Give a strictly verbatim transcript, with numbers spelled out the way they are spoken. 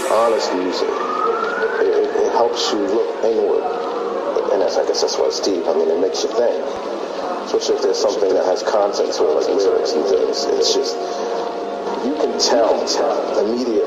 honest music, it, it, it helps you look inward. And that's, I guess that's why it's deep. I mean, it makes you think. Especially if there's something that has content to it, like lyrics and things. It's just, you can tell immediately